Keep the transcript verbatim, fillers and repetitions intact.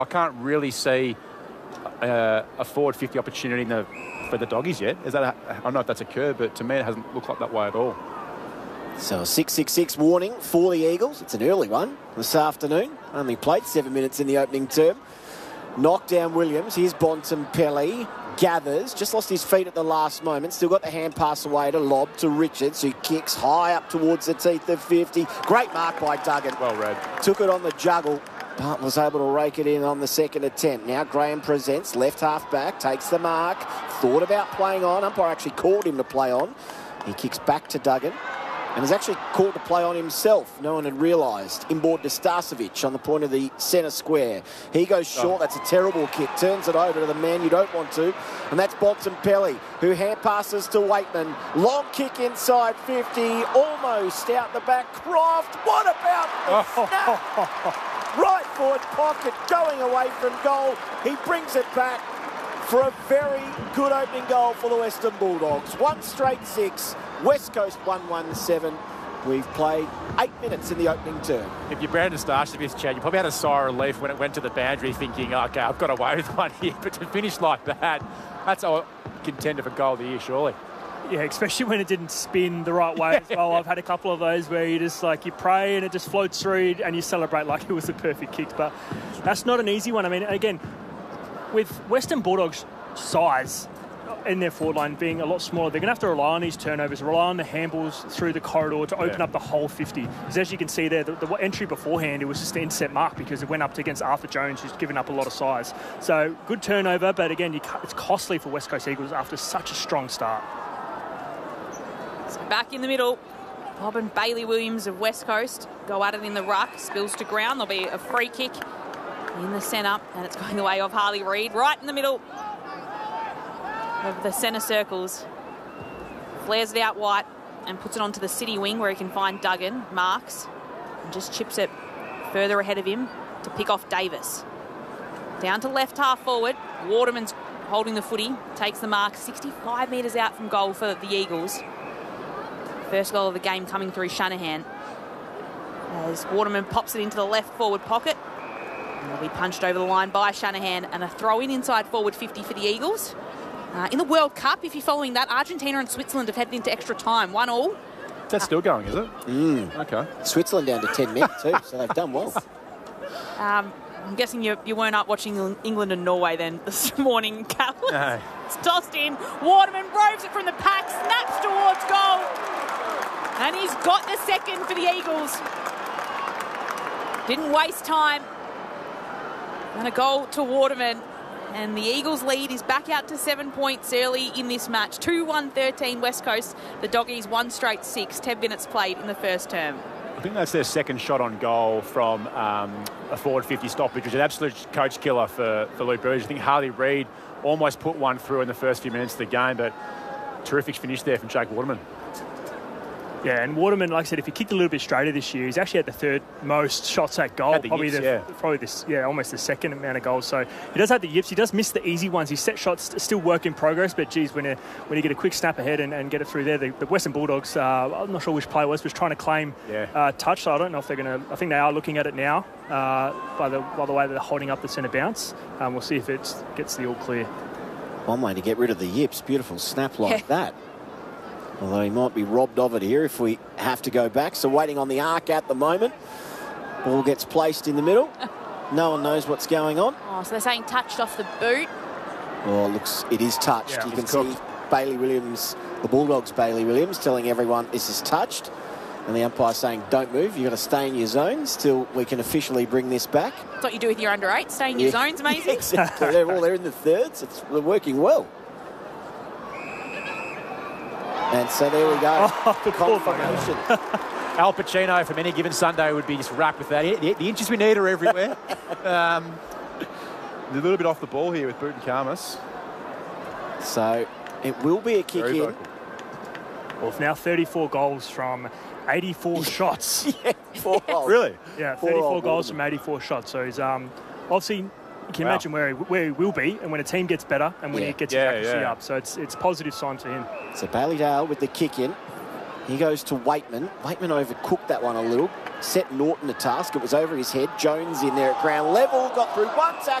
I can't really see uh, a forward fifty opportunity in the, for the Doggies yet. Is that a, I don't know if that's occurred, but to me it hasn't looked like that way at all. So a six six six warning for the Eagles. It's an early one this afternoon. Only played seven minutes in the opening term. Knockdown Williams. Here's Bontempelli. Gathers. Just lost his feet at the last moment. Still got the hand pass away to lob to Richards, who kicks high up towards the teeth of fifty. Great mark by Duggan. Well read. Took it on the juggle, but was able to rake it in on the second attempt. Now Graham presents. Left half back. Takes the mark. Thought about playing on. Umpire actually called him to play on. He kicks back to Duggan. And was actually called to play on himself. No one had realised. Inboard to Starcevic on the point of the centre square. He goes short. Oh. That's a terrible kick. Turns it over to the man you don't want to. And that's Bontempelli, who hand passes to Waitman. Long kick inside fifty. Almost out the back. Croft. What about the snap? Right forward pocket. Going away from goal. He brings it back for a very good opening goal for the Western Bulldogs. One straight six. West Coast one one seven. We've played eight minutes in the opening term. If you're Brandon Starcevic, Chad, you probably had a sigh of relief when it went to the boundary thinking, okay, I've got away with one here. But to finish like that, that's a contender for goal of the year, surely. Yeah, especially when it didn't spin the right way as well. I've had a couple of those where you just like, you pray and it just floats through and you celebrate like it was a perfect kick. But that's not an easy one. I mean, again, with Western Bulldogs' size in their forward line being a lot smaller, they're going to have to rely on these turnovers, rely on the handballs through the corridor to open yeah. up the whole fifty. Because as you can see there, the, the entry beforehand, it was just an intercept mark because it went up against Arthur Jones, who's given up a lot of size. So good turnover, but again, you it's costly for West Coast Eagles after such a strong start. So back in the middle, Bob and Bailey Williams of West Coast go at it in the ruck, spills to ground. There'll be a free kick in the centre, and it's going the way of Harley Reid, right in the middle of the centre circles. Flares it out wide and puts it onto the city wing where he can find Duggan, marks, and just chips it further ahead of him to pick off Davis. Down to left half forward. Waterman's holding the footy, takes the mark, sixty-five metres out from goal for the Eagles. First goal of the game coming through Shanahan. As Waterman pops it into the left forward pocket. And will be punched over the line by Shanahan, and a throw-in inside forward fifty for the Eagles. Uh, in the World Cup, if you're following that, Argentina and Switzerland have headed into extra time. One all. That's uh, still going, is it? Mm. Okay. Switzerland down to ten men too, so they've done well. Um, I'm guessing you, you weren't up watching England and Norway then this morning, Cal. No. It's tossed in. Waterman roves it from the pack, snaps towards goal. And he's got the second for the Eagles. Didn't waste time. And a goal to Waterman. And the Eagles' lead is back out to seven points early in this match. two one thirteen West Coast. The Doggies one straight six. ten minutes played in the first term. I think that's their second shot on goal from um, a forward fifty stoppage, which is an absolute coach killer for, for Luke Burgess. I think Harley Reid almost put one through in the first few minutes of the game, but terrific finish there from Jake Waterman. Yeah, and Waterman, like I said, if he kicked a little bit straighter this year, he's actually had the third most shots at goal. Had the probably yips, the, yeah. probably this, yeah, almost the second amount of goals. So he does have the yips. He does miss the easy ones. His set shots still work in progress, but geez, when you, when you get a quick snap ahead and, and get it through there, the, the Western Bulldogs, uh, I'm not sure which player it was, was trying to claim yeah. uh, touch. So I don't know if they're going to. I think they are looking at it now uh, by the by the way they're holding up the centre bounce. Um, we'll see if it gets the all clear. One way to get rid of the yips. Beautiful snap like yeah. that. Although he might be robbed of it here if we have to go back. So waiting on the arc at the moment. Ball gets placed in the middle. No one knows what's going on. Oh, so they're saying touched off the boot. Oh, it looks, it is touched. Yeah, you can cooked. see Bailey Williams, the Bulldogs' Bailey Williams, telling everyone this is touched. And the umpire saying, don't move, you've got to stay in your zones till we can officially bring this back. That's what you do with your under eight, stay in your Yeah. zones, amazing. Exactly. They're all there in the thirds. It's they're working well. And so there we go. Oh, the confirmation. Al Pacino from any given Sunday would be just wrapped with that. The, the inches we need are everywhere. um, a little bit off the ball here with Boot and Karmas. So it will be a kick Very in. vocal. Well, now thirty-four goals from eighty-four shots. Yeah, four goals. Really? Yeah, Poor thirty-four old goals Waterman. from eighty-four shots. So he's um, obviously, you can Wow. imagine where he, where he will be and when a team gets better and when Yeah. he gets Yeah, his accuracy yeah. up. So it's it's positive signs for him. So Bailey Dale with the kick in. He goes to Waitman. Waitman overcooked that one a little. set Norton a task. It was over his head. Jones in there at ground level, got through one tackle.